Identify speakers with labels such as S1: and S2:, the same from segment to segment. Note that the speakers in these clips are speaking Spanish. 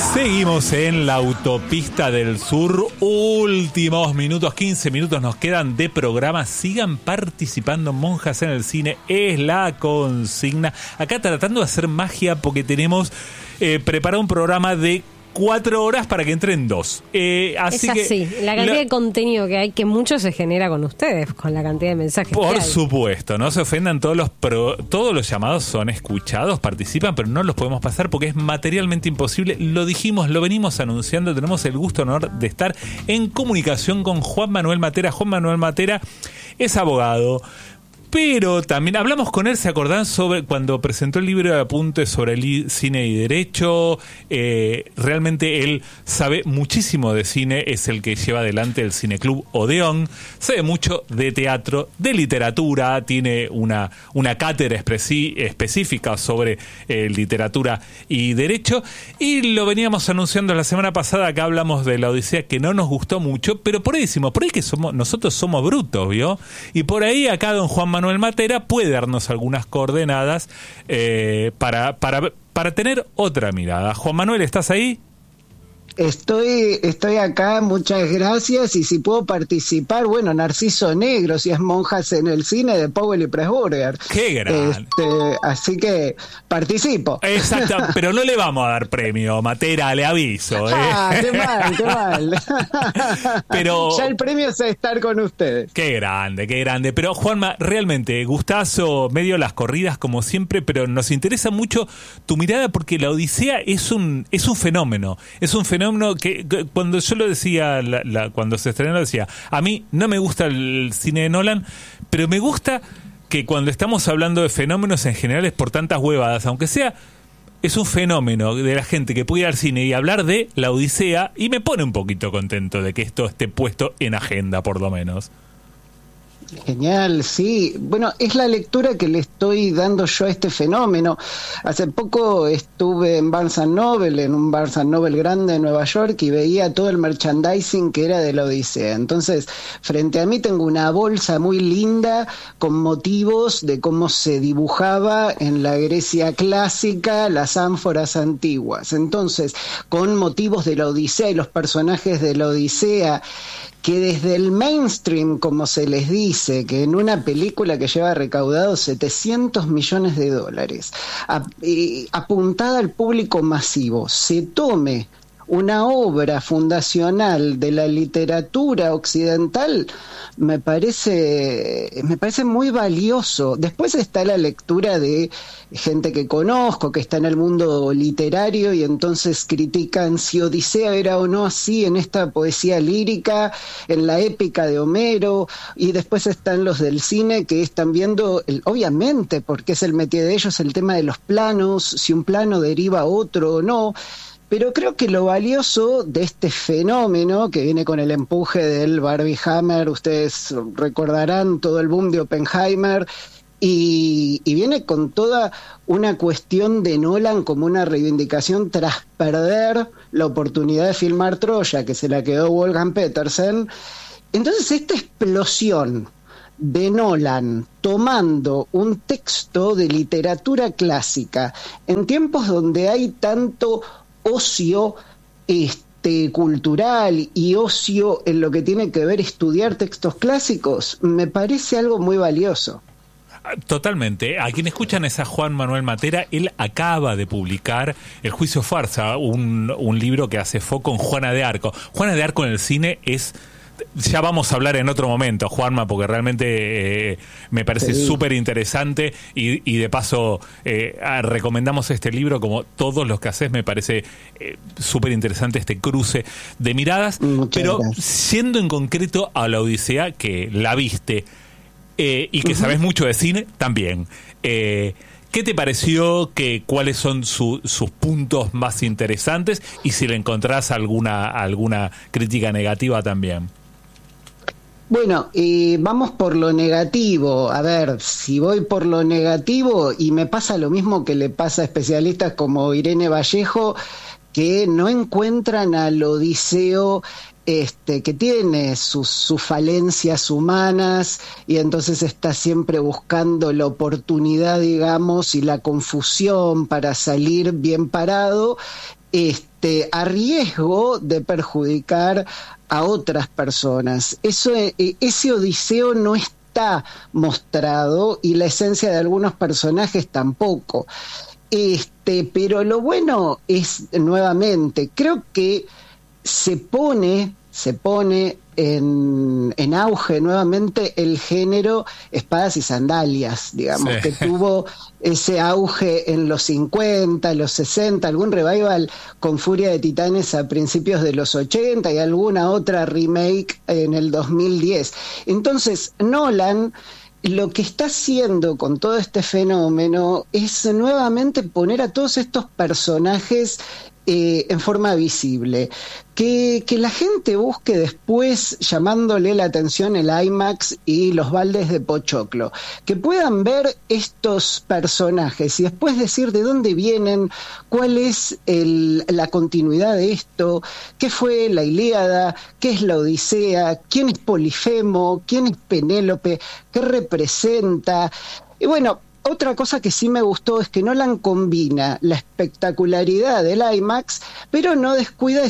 S1: Seguimos en la autopista del sur. Últimos minutos, 15 minutos nos quedan de programa. Sigan participando. Monjas en el cine es la consigna. Acá tratando de hacer magia porque tenemos preparado un programa de 4 horas para que entren 2.
S2: Así es así, la cantidad de contenido que hay, que mucho se genera con ustedes, con la cantidad de mensajes que hay.
S1: Por supuesto, no se ofendan, todos los llamados son escuchados, participan, pero no los podemos pasar porque es materialmente imposible. Lo dijimos, lo venimos anunciando, tenemos el gusto, honor de estar en comunicación con Juan Manuel Matera. Juan Manuel Matera es abogado, pero también hablamos con él, ¿se acordan? Sobre cuando presentó el libro de apuntes sobre el cine y derecho. Realmente él sabe muchísimo de cine, es el que lleva adelante el Cineclub Odeón, sabe mucho de teatro, de literatura, tiene una cátedra específica sobre literatura y derecho, y lo veníamos anunciando la semana pasada. Acá hablamos de La Odisea, que no nos gustó mucho, pero por ahí decimos, por ahí que nosotros somos brutos, ¿vio? Y por ahí acá don Juan Manuel Matera puede darnos algunas coordenadas para tener otra mirada. Juan Manuel, ¿estás ahí?
S3: Estoy acá, muchas gracias. Y si puedo participar, bueno, Narciso Negro, si es Monjas en el cine, de Powell y Pressburger.
S1: ¡Qué grande!
S3: Así que participo.
S1: Exacto, pero no le vamos a dar premio, Matera, le aviso.
S3: ¡Qué mal! Pero ya el premio es estar con ustedes.
S1: ¡Qué grande! Pero Juanma, realmente, gustazo, medio las corridas como siempre, pero nos interesa mucho tu mirada porque La Odisea es un fenómeno. Es un fenómeno que cuando yo lo decía, cuando se estrenó, decía, a mí no me gusta el cine de Nolan, pero me gusta que cuando estamos hablando de fenómenos en general es por tantas huevadas, aunque sea, es un fenómeno de la gente que puede ir al cine y hablar de La Odisea, y me pone un poquito contento de que esto esté puesto en agenda, por lo menos.
S3: Genial, sí. Bueno, es la lectura que le estoy dando yo a este fenómeno. Hace poco estuve en Barnes & Noble, en un Barnes & Noble grande en Nueva York, y veía todo el merchandising que era de La Odisea. Entonces, frente a mí tengo una bolsa muy linda con motivos de cómo se dibujaba en la Grecia clásica las ánforas antiguas. Entonces, con motivos de La Odisea y los personajes de La Odisea, que desde el mainstream, como se les dice, que en una película que lleva recaudado $700 millones, apuntada al público masivo, se tome una obra fundacional de la literatura occidental, me parece muy valioso. Después está la lectura de gente que conozco, que está en el mundo literario, y entonces critican si Odisea era o no así en esta poesía lírica, en la épica de Homero, y después están los del cine que están viendo, obviamente, porque es el métier de ellos, el tema de los planos, si un plano deriva a otro o no. Pero creo que lo valioso de este fenómeno, que viene con el empuje del Barbie Hammer, ustedes recordarán todo el boom de Oppenheimer, y viene con toda una cuestión de Nolan como una reivindicación tras perder la oportunidad de filmar Troya, que se la quedó Wolfgang Petersen. Entonces esta explosión de Nolan tomando un texto de literatura clásica en tiempos donde hay tanto ocio cultural y ocio en lo que tiene que ver estudiar textos clásicos, me parece algo muy valioso.
S1: Totalmente. A quien escuchan es a Juan Manuel Matera. Él acaba de publicar El Juicio Farsa, un libro que hace foco en Juana de Arco. Juana de Arco en el cine es... Ya vamos a hablar en otro momento, Juanma, porque realmente me parece súper interesante y de paso recomendamos este libro como todos los que haces. Me parece súper interesante este cruce de miradas. Pero siendo en concreto a La Odisea, que la viste y que sabes mucho de cine también, ¿qué te pareció? ¿Cuáles son sus puntos más interesantes? Y si le encontrás alguna crítica negativa también.
S3: Bueno, vamos por lo negativo. A ver, si voy por lo negativo, y me pasa lo mismo que le pasa a especialistas como Irene Vallejo, que no encuentran al Odiseo que tiene sus falencias humanas, y entonces está siempre buscando la oportunidad, digamos, y la confusión para salir bien parado. a riesgo de perjudicar a otras personas. Ese odiseo no está mostrado y la esencia de algunos personajes tampoco. Pero lo bueno es, nuevamente, creo que se pone en auge nuevamente el género espadas y sandalias, digamos, sí, que tuvo ese auge en los 50, los 60, algún revival con Furia de Titanes a principios de los 80 y alguna otra remake en el 2010. Entonces, Nolan lo que está haciendo con todo este fenómeno es nuevamente poner a todos estos personajes en forma visible, que la gente busque después llamándole la atención el IMAX y los baldes de pochoclo, que puedan ver estos personajes y después decir de dónde vienen, cuál es la continuidad de esto, qué fue la Ilíada, qué es la Odisea, quién es Polifemo, quién es Penélope, qué representa. Y bueno, otra cosa que sí me gustó es que Nolan combina la espectacularidad del IMAX, pero no descuida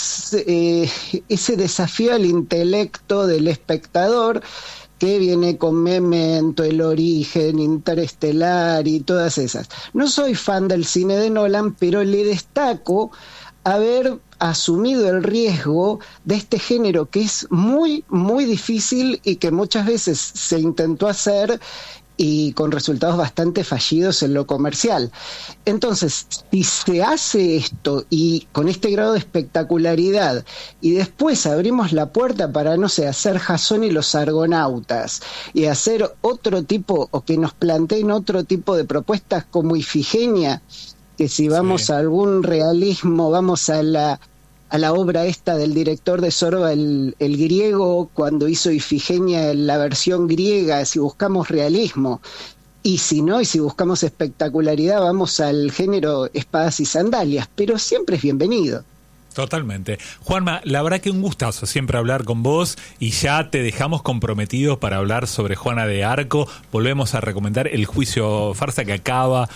S3: ese desafío al intelecto del espectador que viene con Memento, El Origen, Interestelar y todas esas. No soy fan del cine de Nolan, pero le destaco haber asumido el riesgo de este género que es muy, muy difícil y que muchas veces se intentó hacer y con resultados bastante fallidos en lo comercial. Entonces, si se hace esto y con este grado de espectacularidad y después abrimos la puerta para, no sé, hacer Jasón y los Argonautas y hacer otro tipo, o que nos planteen otro tipo de propuestas como Ifigenia, que si vamos a algún realismo, vamos a la obra esta del director de Sorba, el griego, cuando hizo Ifigenia en la versión griega, si buscamos realismo, y si no, y si buscamos espectacularidad, vamos al género espadas y sandalias, pero siempre es bienvenido.
S1: Totalmente. Juanma, la verdad que un gustazo siempre hablar con vos y ya te dejamos comprometidos para hablar sobre Juana de Arco. Volvemos a recomendar El Juicio Farsa, que acaba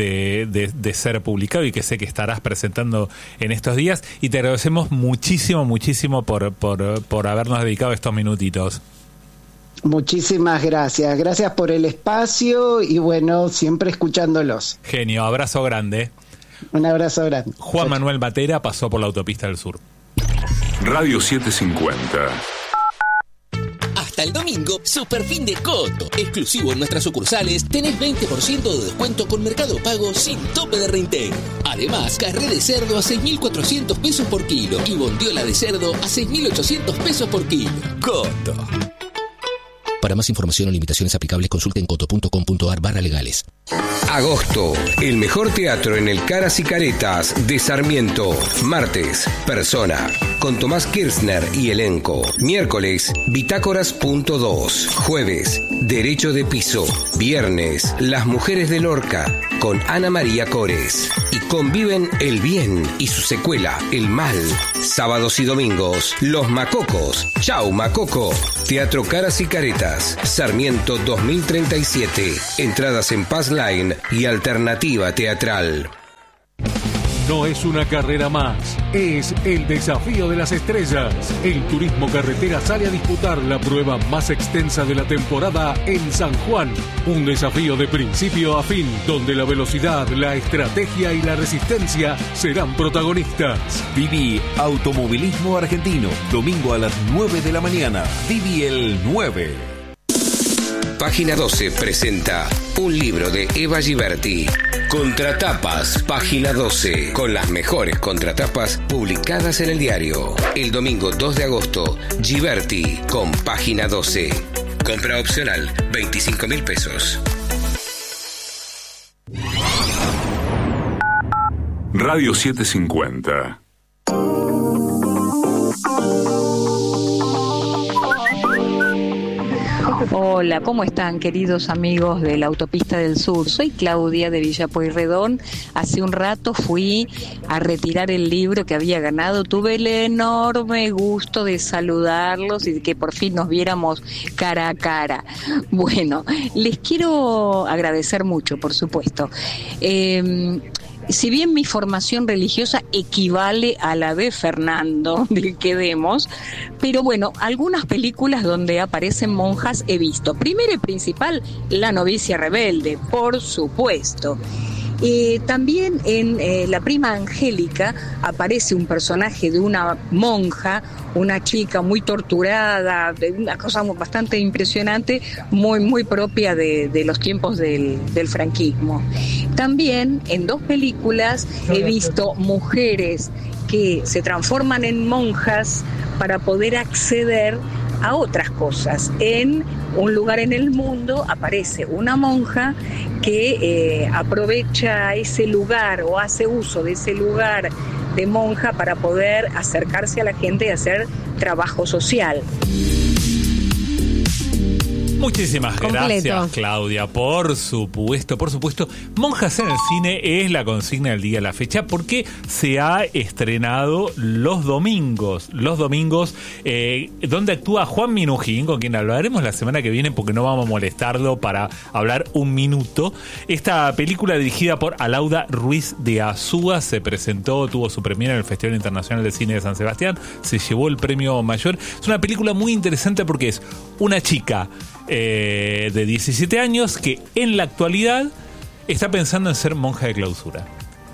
S1: de ser publicado y que sé que estarás presentando en estos días, y te agradecemos muchísimo por habernos dedicado estos minutitos.
S3: Muchísimas gracias. Gracias por el espacio y bueno, siempre escuchándolos.
S1: Genio, abrazo grande.
S3: Un abrazo grande.
S1: Juan Manuel Matera pasó por la Autopista del Sur.
S4: Radio 750.
S5: Hasta el domingo, Super Fin de Coto. Exclusivo en nuestras sucursales, tenés 20% de descuento con Mercado Pago sin tope de reintegro. Además, carré de cerdo a 6.400 pesos por kilo y bondiola de cerdo a 6.800 pesos por kilo. Coto. Para más información o limitaciones aplicables, consulten coto.com.ar/legales.
S6: Agosto, el mejor teatro en el Caras y Caretas de Sarmiento. Martes, Persona, con Tomás Kirchner y elenco. Miércoles, Bitácoras.2. Jueves, Derecho de Piso. Viernes, Las Mujeres de Lorca, con Ana María Cores. Y conviven el bien y su secuela, el mal. Sábados y domingos, Los Macocos. Chau, Macoco. Teatro Caras y Caretas, Sarmiento 2037. Entradas en Paz Line y Alternativa Teatral.
S7: No es una carrera más, es el Desafío de las Estrellas. El turismo carretera sale a disputar la prueba más extensa de la temporada en San Juan. Un desafío de principio a fin, donde la velocidad, la estrategia y la resistencia serán protagonistas.
S8: Viví Automovilismo Argentino, domingo a las 9 de la mañana. Viví el 9.
S6: Página 12 presenta un libro de Eva Giberti. Contratapas, Página 12, con las mejores contratapas publicadas en el diario. El domingo 2 de agosto, Giberti con Página 12. Compra opcional, 25.000 pesos.
S4: Radio 750.
S9: Hola, ¿cómo están, queridos amigos de la Autopista del Sur? Soy Claudia de Villa Pueyrredón. Hace un rato fui a retirar el libro que había ganado. Tuve el enorme gusto de saludarlos y de que por fin nos viéramos cara a cara. Bueno, les quiero agradecer mucho, por supuesto. si bien mi formación religiosa equivale a la de Fernando, del que demos, pero bueno, algunas películas donde aparecen monjas he visto. Primero y principal, La novicia rebelde, por supuesto. También en La prima Angélica aparece un personaje de una monja, una chica muy torturada, de una cosa bastante impresionante, muy propia de los tiempos del franquismo. También en 2 películas he visto mujeres que se transforman en monjas para poder acceder a otras cosas. En Un lugar en el mundo aparece una monja que aprovecha ese lugar o hace uso de ese lugar de monja para poder acercarse a la gente y hacer trabajo social.
S1: Muchísimas
S2: Completo.
S1: gracias, Claudia. Por supuesto. Monjas en el cine es la consigna del día de la fecha porque se ha estrenado los domingos. Donde actúa Juan Minujín, con quien hablaremos la semana que viene porque no vamos a molestarlo para hablar un minuto. Esta película dirigida por Alauda Ruiz de Azúa se presentó, tuvo su premiera en el Festival Internacional de Cine de San Sebastián, se llevó el premio mayor. Es una película muy interesante porque es una chica de 17 años que en la actualidad está pensando en ser monja de clausura.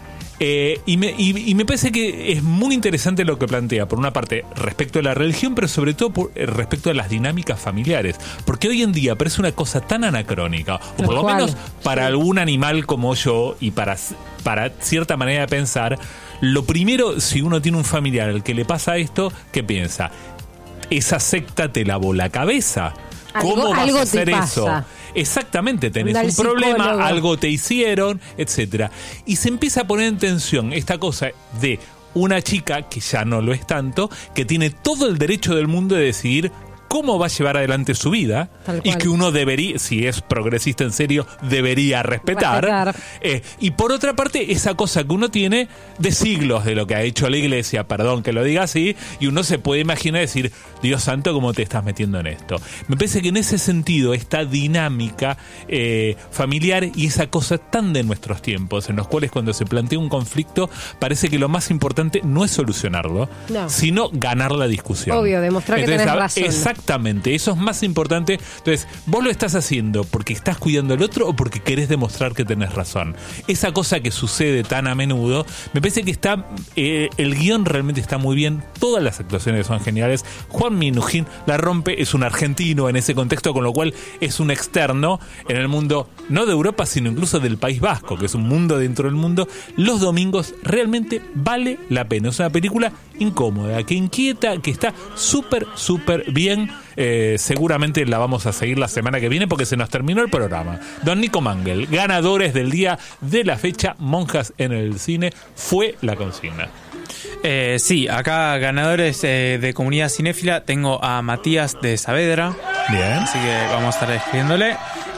S1: Y me parece que es muy interesante lo que plantea, por una parte respecto a la religión, pero sobre todo respecto a las dinámicas familiares, porque hoy en día parece una cosa tan anacrónica, o por lo menos para algún animal como yo y para cierta manera de pensar. Lo primero, si uno tiene un familiar al que le pasa esto, ¿qué piensa? Esa secta te lavó la cabeza. ¿Cómo vas a hacer eso? Exactamente, tenés un problema, algo te hicieron, etcétera. Y se empieza a poner en tensión esta cosa de una chica, que ya no lo es tanto, que tiene todo el derecho del mundo de decidir cómo va a llevar adelante su vida y que uno debería, si es progresista en serio, debería respetar. Y por otra parte, esa cosa que uno tiene de siglos de lo que ha hecho la iglesia, perdón que lo diga así, y uno se puede imaginar decir, Dios santo, ¿cómo te estás metiendo en esto? Me parece que en ese sentido, esta dinámica familiar y esa cosa tan de nuestros tiempos, en los cuales cuando se plantea un conflicto, parece que lo más importante no es solucionarlo, sino ganar la discusión.
S2: Obvio, demostrar que tenés razón.
S1: Exactamente, eso es más importante. Entonces, vos lo estás haciendo porque estás cuidando al otro o porque querés demostrar que tenés razón. Esa cosa que sucede tan a menudo, me parece que está el guión realmente está muy bien, todas las actuaciones son geniales. Juan Minujín la rompe, es un argentino en ese contexto, con lo cual es un externo en el mundo, no de Europa, sino incluso del País Vasco, que es un mundo dentro del mundo. Los domingos realmente vale la pena. Es una película incómoda, que inquieta, que está súper bien. Seguramente la vamos a seguir la semana que viene porque se nos terminó el programa. Don Nico Mangel, ganadores del día de la fecha, Monjas en el cine, fue la consigna.
S10: Sí, acá ganadores de comunidad cinéfila tengo a Matías de Saavedra.
S1: Bien.
S10: Así que vamos a estar escribiéndole.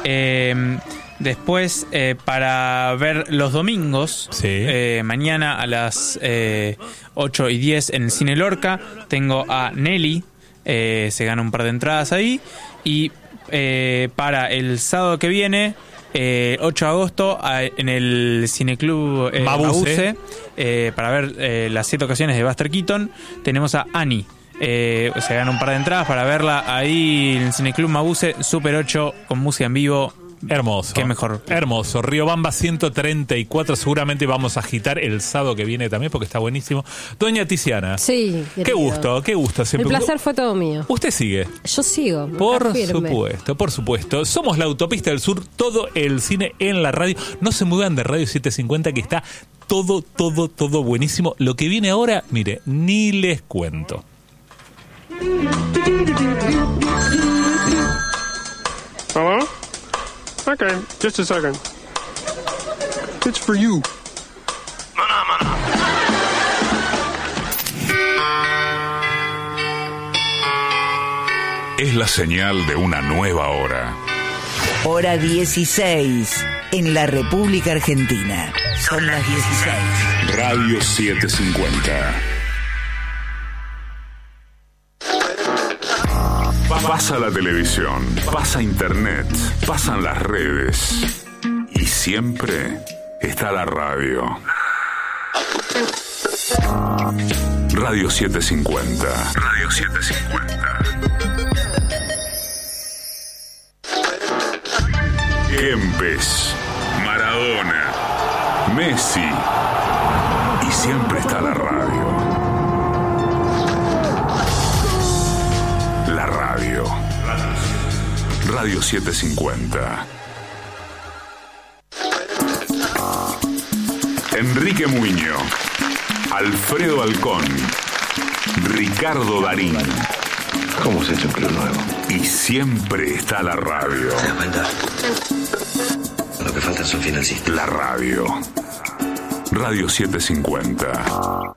S10: Después, para ver los domingos, mañana a las 8:10 en el Cine Lorca, tengo a Nelly. Se gana un par de entradas ahí. Y para el sábado que viene, 8 de agosto, en el Cineclub Mabuse, para ver las 7 ocasiones de Buster Keaton, tenemos a Annie. Se gana un par de entradas para verla ahí en el Cineclub Mabuse, Super 8 con música en vivo.
S1: Hermoso.
S10: Qué mejor.
S1: Hermoso. Riobamba 134. Seguramente vamos a agitar el sábado que viene también porque está buenísimo. Doña Tiziana.
S2: Sí.
S1: Qué gusto.
S2: El placer fue todo mío.
S1: ¿Usted sigue?
S2: Yo sigo.
S1: Por supuesto. Somos la Autopista del Sur. Todo el cine en la radio. No se muevan de Radio 750 que está todo buenísimo. Lo que viene ahora, mire, ni les cuento.
S11: Hello? Okay, just a second. It's for you.
S4: Es la señal de una nueva hora.
S12: Hora 16 en la República Argentina. Son las 16.
S4: Radio 750. Pasa la televisión, pasa internet, pasan las redes y siempre está la radio. Radio 750. Radio 750. Kempes, Maradona, Messi. Y siempre está la radio. La radio. Radio 750. Enrique Muño, Alfredo Alcón, Ricardo Darín.
S13: ¿Cómo se ha hecho un club nuevo?
S4: Y siempre está la radio.
S13: ¿Te das cuenta? Lo que falta son financistas.
S4: La radio. Radio 750.